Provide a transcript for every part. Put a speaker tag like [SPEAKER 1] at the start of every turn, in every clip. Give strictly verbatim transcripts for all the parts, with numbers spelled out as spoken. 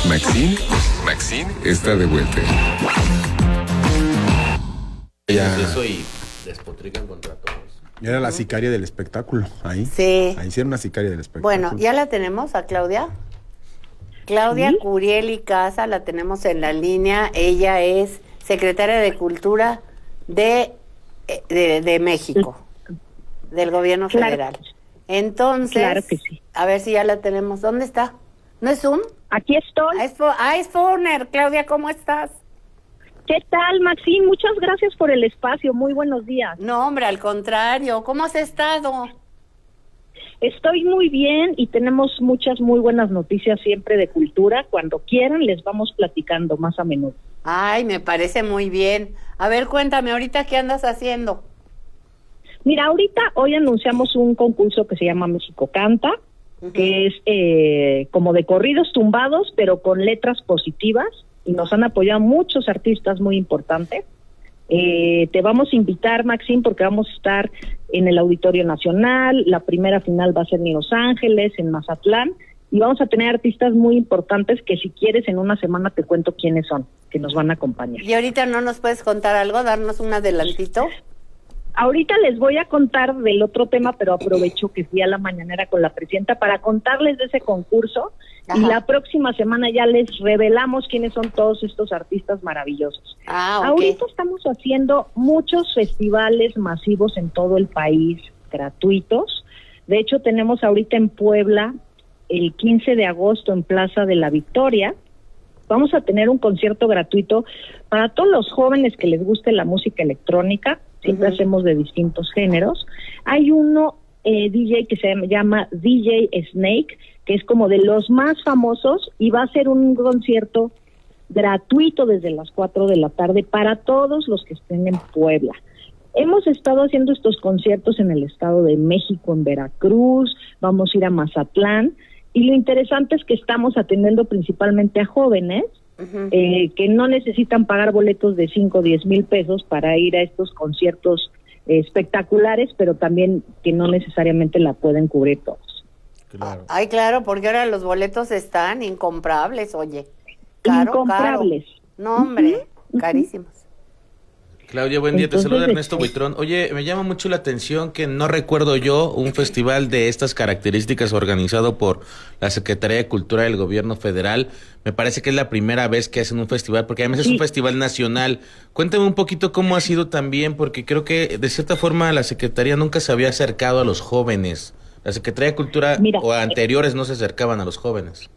[SPEAKER 1] Maxine, Maxine está de vuelta.
[SPEAKER 2] Ya. Eso y despotrican contra todos.
[SPEAKER 3] Era la sicaria del espectáculo, ahí.
[SPEAKER 4] Sí.
[SPEAKER 3] Ahí sí era una sicaria del espectáculo.
[SPEAKER 4] Bueno, ¿ya la tenemos a Claudia? Claudia
[SPEAKER 5] ¿Sí?
[SPEAKER 4] Curiel y Casa, la tenemos en la línea. Ella es secretaria de Cultura de, de, de México, del gobierno
[SPEAKER 5] Claro.
[SPEAKER 4] federal. Entonces,
[SPEAKER 5] Claro que sí.
[SPEAKER 4] A ver si ya la tenemos. ¿Dónde está? ¿No es Zoom?
[SPEAKER 5] Aquí estoy.
[SPEAKER 4] Ah, es, fo- ah, es Foner. Claudia, ¿cómo estás?
[SPEAKER 5] ¿Qué tal, Maxine? Muchas gracias por el espacio. Muy buenos días.
[SPEAKER 4] No, hombre, al contrario. ¿Cómo has estado?
[SPEAKER 5] Estoy muy bien y tenemos muchas muy buenas noticias siempre de cultura. Cuando quieran les vamos platicando más a menudo.
[SPEAKER 4] Ay, me parece muy bien. A ver, cuéntame, ahorita qué andas haciendo.
[SPEAKER 5] Mira, ahorita hoy anunciamos un concurso que se llama México Canta, uh-huh. que es eh, como de corridos tumbados, pero con letras positivas, y nos han apoyado muchos artistas muy importantes. Eh, te vamos a invitar, Maxine, porque vamos a estar en el Auditorio Nacional. La primera final va a ser en Los Ángeles, en Mazatlán, y vamos a tener artistas muy importantes que si quieres en una semana te cuento quiénes son, que nos van a acompañar.
[SPEAKER 4] ¿Y ahorita no nos puedes contar algo, darnos un adelantito?
[SPEAKER 5] Ahorita les voy a contar del otro tema, pero aprovecho que fui a la mañanera con la presidenta para contarles de ese concurso. Ajá. Y la próxima semana ya les revelamos quiénes son todos estos artistas maravillosos.
[SPEAKER 4] Ah, okay.
[SPEAKER 5] Ahorita estamos haciendo muchos festivales masivos en todo el país, gratuitos. De hecho, tenemos ahorita en Puebla, el quince de agosto en Plaza de la Victoria, vamos a tener un concierto gratuito para todos los jóvenes que les guste la música electrónica. Siempre uh-huh. hacemos de distintos géneros. Hay uno eh, D J que se llama D J Snake, que es como de los más famosos, y va a ser un concierto gratuito desde las cuatro de la tarde para todos los que estén en Puebla. Hemos estado haciendo estos conciertos en el Estado de México, en Veracruz, vamos a ir a Mazatlán, y lo interesante es que estamos atendiendo principalmente a jóvenes, Uh-huh. Eh, que no necesitan pagar boletos de cinco o diez mil pesos para ir a estos conciertos eh, espectaculares, pero también que no necesariamente la pueden cubrir todos.
[SPEAKER 4] Claro. Ay, claro, porque ahora los boletos están incomprables, oye. Caro,
[SPEAKER 5] incomprables.
[SPEAKER 4] Caro. No, hombre, uh-huh. carísimos.
[SPEAKER 2] Claudia, buen día, Entonces, te saluda Ernesto este... Buitrón. Oye, me llama mucho la atención que no recuerdo yo un festival de estas características organizado por la Secretaría de Cultura del Gobierno Federal. Me parece que es la primera vez que hacen un festival, porque además sí. es un festival nacional. Cuéntame un poquito cómo ha sido también, porque creo que de cierta forma la Secretaría nunca se había acercado a los jóvenes. La Secretaría de Cultura Mira, o anteriores no se acercaban a los jóvenes.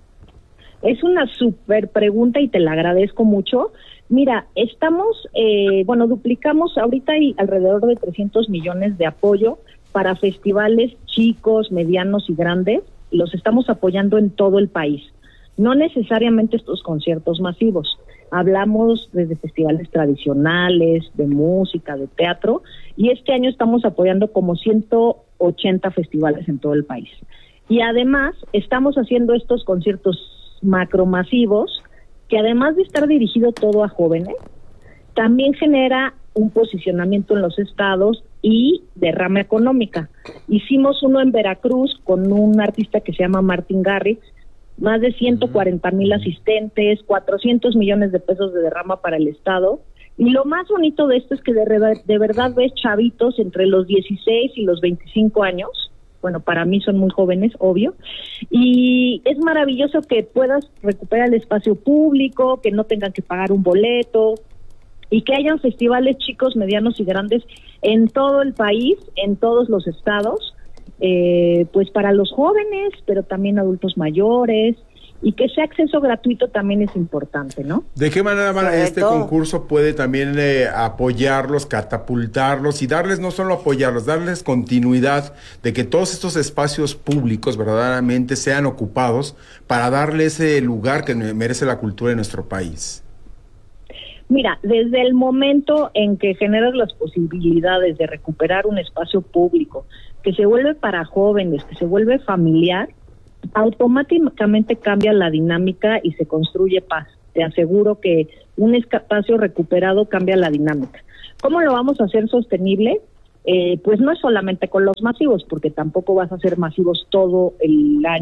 [SPEAKER 5] Es una súper pregunta y te la agradezco mucho. Mira, estamos, eh, bueno, duplicamos, ahorita hay alrededor de trescientos millones de apoyo para festivales chicos, medianos y grandes, los estamos apoyando en todo el país. No necesariamente estos conciertos masivos, hablamos desde festivales tradicionales, de música, de teatro, y este año estamos apoyando como ciento ochenta festivales en todo el país. Y además estamos haciendo estos conciertos macromasivos, que además de estar dirigido todo a jóvenes, también genera un posicionamiento en los estados y derrama económica. Hicimos uno en Veracruz con un artista que se llama Martin Garrix, más de ciento cuarenta mil asistentes, cuatrocientos millones de pesos de derrama para el estado, y lo más bonito de esto es que de, de verdad ves chavitos entre los dieciséis y los veinticinco años. Bueno, para mí son muy jóvenes, obvio, y es maravilloso que puedas recuperar el espacio público, que no tengan que pagar un boleto, y que hayan festivales chicos, medianos y grandes en todo el país, en todos los estados, eh, pues para los jóvenes, pero también adultos mayores, y que sea acceso gratuito también es importante, ¿no?
[SPEAKER 3] ¿De qué manera Sobre este todo. concurso puede también eh, apoyarlos, catapultarlos y darles, no solo apoyarlos, darles continuidad de que todos estos espacios públicos verdaderamente sean ocupados para darle ese lugar que merece la cultura de nuestro país?
[SPEAKER 5] Mira, desde el momento en que generas las posibilidades de recuperar un espacio público que se vuelve para jóvenes, que se vuelve familiar, automáticamente cambia la dinámica y se construye paz. Te aseguro que un espacio recuperado cambia la dinámica. ¿Cómo lo vamos a hacer sostenible? Eh, pues no es solamente con los masivos, porque tampoco vas a hacer masivos todo el año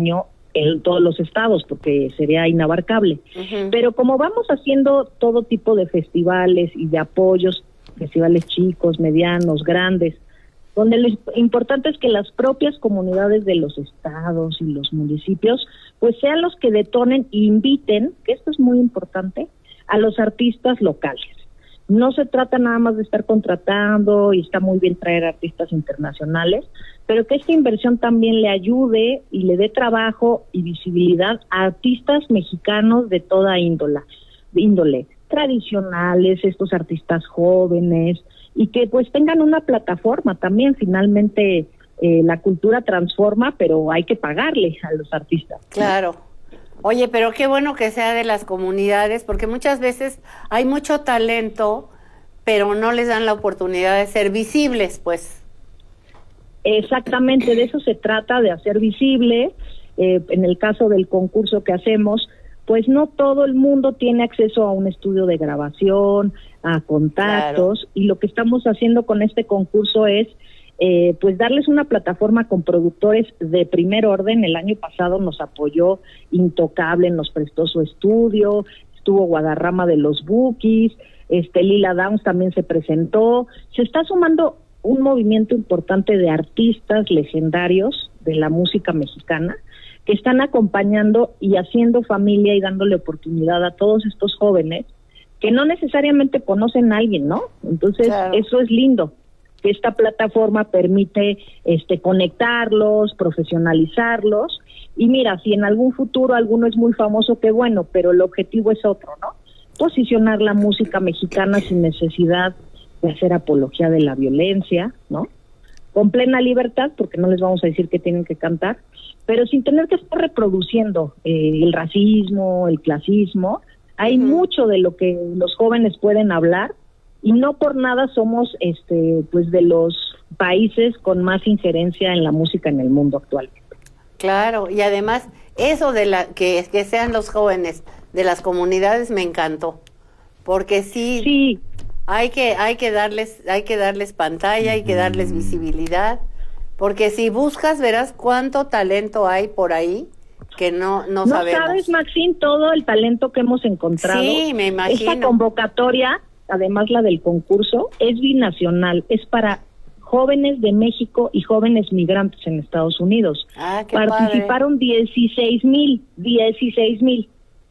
[SPEAKER 5] en todos los estados, porque sería inabarcable. Uh-huh. Pero como vamos haciendo todo tipo de festivales y de apoyos, festivales chicos, medianos, grandes, donde lo importante es que las propias comunidades de los estados y los municipios, pues sean los que detonen e inviten, que esto es muy importante, a los artistas locales. No se trata nada más de estar contratando, y está muy bien traer artistas internacionales, pero que esta inversión también le ayude y le dé trabajo y visibilidad a artistas mexicanos de toda índola, índole, tradicionales, estos artistas jóvenes, y que pues tengan una plataforma también. Finalmente eh, la cultura transforma, pero hay que pagarle a los artistas.
[SPEAKER 4] Claro. Oye, pero qué bueno que sea de las comunidades, porque muchas veces hay mucho talento, pero no les dan la oportunidad de ser visibles, pues.
[SPEAKER 5] Exactamente, de eso se trata, de hacer visible. Eh, en el caso del concurso que hacemos, pues no todo el mundo tiene acceso a un estudio de grabación, a contactos, claro. Y lo que estamos haciendo con este concurso es eh, pues darles una plataforma con productores de primer orden. El año pasado nos apoyó Intocable, nos prestó su estudio, estuvo Guadarrama de los Bukis, este Lila Downs también se presentó. Se está sumando un movimiento importante de artistas legendarios de la música mexicana, que están acompañando y haciendo familia y dándole oportunidad a todos estos jóvenes que no necesariamente conocen a alguien, ¿no? Entonces, claro. Eso es lindo, que esta plataforma permite este conectarlos, profesionalizarlos, y mira, si en algún futuro alguno es muy famoso, qué bueno, pero el objetivo es otro, ¿no? Posicionar la música mexicana sin necesidad de hacer apología de la violencia, ¿no? Con plena libertad, porque no les vamos a decir que tienen que cantar, pero sin tener que estar reproduciendo eh, el racismo, el clasismo. Hay uh-huh. mucho de lo que los jóvenes pueden hablar, y no por nada somos este pues de los países con más injerencia en la música en el mundo actualmente.
[SPEAKER 4] Claro, y además eso de la que, que sean los jóvenes de las comunidades me encantó, porque sí,
[SPEAKER 5] sí.
[SPEAKER 4] hay que hay que darles hay que darles pantalla, hay que darles visibilidad, porque si buscas verás cuánto talento hay por ahí que no no,
[SPEAKER 5] no
[SPEAKER 4] sabemos.
[SPEAKER 5] No sabes, Maxine, todo el talento que hemos encontrado.
[SPEAKER 4] Sí, me imagino.
[SPEAKER 5] Esta convocatoria, además la del concurso, es binacional, es para jóvenes de México y jóvenes migrantes en Estados Unidos.
[SPEAKER 4] Ah, qué
[SPEAKER 5] Participaron dieciséis mil, dieciséis mil.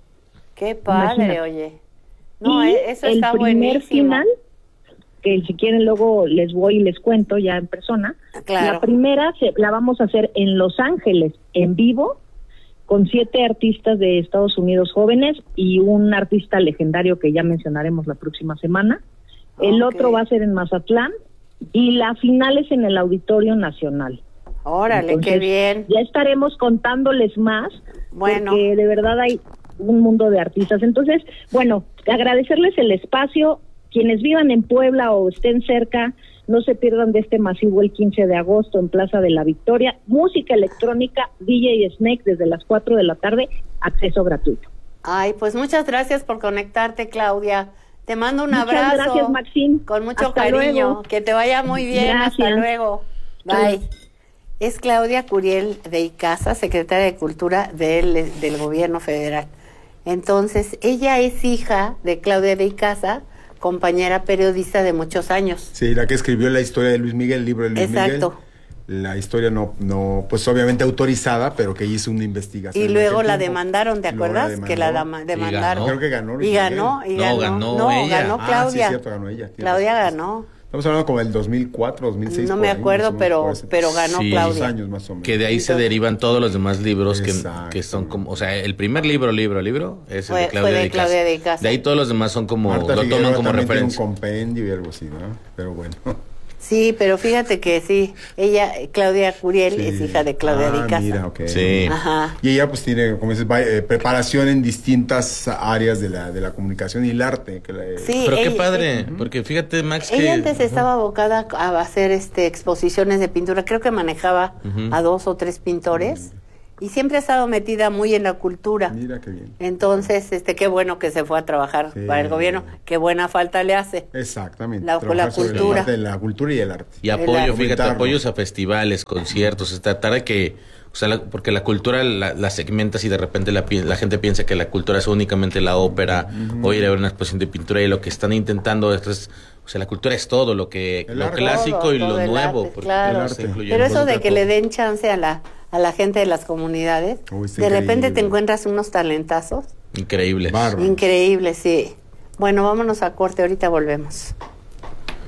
[SPEAKER 4] Qué padre, imagínate. Oye. No,
[SPEAKER 5] y
[SPEAKER 4] eso está
[SPEAKER 5] el primer
[SPEAKER 4] buenísimo.
[SPEAKER 5] Final, que si quieren luego les voy y les cuento ya en persona.
[SPEAKER 4] Claro.
[SPEAKER 5] La primera se, la vamos a hacer en Los Ángeles, en vivo, con siete artistas de Estados Unidos jóvenes y un artista legendario que ya mencionaremos la próxima semana. El okay. otro va a ser en Mazatlán, y la final es en el Auditorio Nacional.
[SPEAKER 4] Órale, entonces, qué bien.
[SPEAKER 5] Ya estaremos contándoles más,
[SPEAKER 4] bueno.
[SPEAKER 5] porque de verdad hay un mundo de artistas. Entonces, bueno, agradecerles el espacio. Quienes vivan en Puebla o estén cerca, no se pierdan de este masivo el quince de agosto en Plaza de la Victoria. Música electrónica, D J Snake desde las cuatro de la tarde, acceso gratuito.
[SPEAKER 4] Ay, pues muchas gracias por conectarte, Claudia. Te mando un
[SPEAKER 5] muchas
[SPEAKER 4] abrazo.
[SPEAKER 5] Gracias, Maxine.
[SPEAKER 4] Con mucho
[SPEAKER 5] Hasta
[SPEAKER 4] cariño.
[SPEAKER 5] Luego.
[SPEAKER 4] Que te vaya muy bien.
[SPEAKER 5] Gracias.
[SPEAKER 4] Hasta luego. Bye. Es Claudia Curiel de Icaza, secretaria de Cultura del, del Gobierno Federal. Entonces, ella es hija de Claudia de Icaza, compañera periodista de muchos años.
[SPEAKER 3] Sí, la que escribió la historia de Luis Miguel, el libro de Luis
[SPEAKER 4] Exacto.
[SPEAKER 3] Miguel. La historia no, no, pues obviamente autorizada, pero que hizo una investigación.
[SPEAKER 4] Y luego la demandaron, ¿te acuerdas? La que la dama, demandaron.
[SPEAKER 3] Y Creo que ganó Luis
[SPEAKER 4] Y ganó,
[SPEAKER 3] Miguel.
[SPEAKER 4] y ganó.
[SPEAKER 2] No, ganó
[SPEAKER 4] no,
[SPEAKER 2] ella.
[SPEAKER 4] ganó Claudia.
[SPEAKER 3] Ah, sí, es cierto, ganó ella.
[SPEAKER 4] Claudia
[SPEAKER 3] razón.
[SPEAKER 4] ganó.
[SPEAKER 3] Estamos hablando como del dos mil cuatro, dos mil seis.
[SPEAKER 4] No me acuerdo, pero pero ganó
[SPEAKER 2] sí,
[SPEAKER 4] Claudia.
[SPEAKER 3] años más o menos.
[SPEAKER 2] Que de ahí se derivan todos los demás libros que,
[SPEAKER 3] Exacto.
[SPEAKER 2] que son como, o sea, el primer libro, libro, libro, es el
[SPEAKER 4] Fue-
[SPEAKER 2] de Claudia,
[SPEAKER 4] fue de
[SPEAKER 2] de, Icaza.
[SPEAKER 4] Claudia de Icaza.
[SPEAKER 2] De ahí todos los demás son como,
[SPEAKER 3] Marta
[SPEAKER 2] lo
[SPEAKER 3] Figueroa
[SPEAKER 2] toman como
[SPEAKER 3] también tiene
[SPEAKER 2] referencia.
[SPEAKER 3] un compendio y algo así, ¿no? Pero bueno.
[SPEAKER 4] Sí, pero fíjate que sí, ella, Claudia Curiel,
[SPEAKER 3] Sí.
[SPEAKER 4] es hija de Claudia
[SPEAKER 3] ah,
[SPEAKER 4] de Icaza.
[SPEAKER 3] Mira, ok.
[SPEAKER 2] Sí.
[SPEAKER 4] Ajá.
[SPEAKER 3] Y ella pues tiene, como dices, va- eh, preparación en distintas áreas de la, de la comunicación y el arte. Que la,
[SPEAKER 4] Sí,
[SPEAKER 2] Pero qué
[SPEAKER 4] ella-
[SPEAKER 2] padre, porque fíjate, Max, que...
[SPEAKER 4] Ella antes
[SPEAKER 2] Ajá.
[SPEAKER 4] estaba abocada a hacer este exposiciones de pintura, creo que manejaba
[SPEAKER 2] Ujú.
[SPEAKER 4] a dos o tres pintores, y siempre ha estado metida muy en la cultura.
[SPEAKER 3] Mira qué bien.
[SPEAKER 4] Entonces, este, qué bueno que se fue a trabajar
[SPEAKER 3] Sí.
[SPEAKER 4] para el gobierno, qué buena falta le hace.
[SPEAKER 3] Exactamente.
[SPEAKER 4] La-
[SPEAKER 3] Trabajar
[SPEAKER 4] la
[SPEAKER 3] sobre
[SPEAKER 4] cultura.
[SPEAKER 3] parte de la cultura y el arte.
[SPEAKER 2] Y apoyo,
[SPEAKER 4] arte.
[SPEAKER 2] fíjate,
[SPEAKER 3] Fomentarlo.
[SPEAKER 2] apoyos a festivales, conciertos, es tratar de que, o sea, la- porque la cultura la, la segmentas y de repente la, pi- la gente piensa que la cultura es únicamente la ópera, o ir a ver una exposición de pintura, y lo que están intentando es, es- o sea, la cultura es todo, lo que
[SPEAKER 3] El
[SPEAKER 2] lo
[SPEAKER 3] arte.
[SPEAKER 2] clásico
[SPEAKER 4] Todo,
[SPEAKER 2] y lo
[SPEAKER 4] todo el
[SPEAKER 2] nuevo,
[SPEAKER 4] arte,
[SPEAKER 2] porque
[SPEAKER 4] claro.
[SPEAKER 2] todo
[SPEAKER 3] El
[SPEAKER 2] está
[SPEAKER 3] arte.
[SPEAKER 2] incluyendo.
[SPEAKER 4] Pero eso de
[SPEAKER 3] involucra
[SPEAKER 4] que le
[SPEAKER 3] todo.
[SPEAKER 4] den chance a la a la gente de las comunidades,
[SPEAKER 3] Uy, está
[SPEAKER 4] de repente
[SPEAKER 3] increíble.
[SPEAKER 4] te encuentras unos talentazos
[SPEAKER 2] Increíbles.
[SPEAKER 3] Bárbaro.
[SPEAKER 4] increíbles, sí. Bueno, vámonos a corte, ahorita volvemos.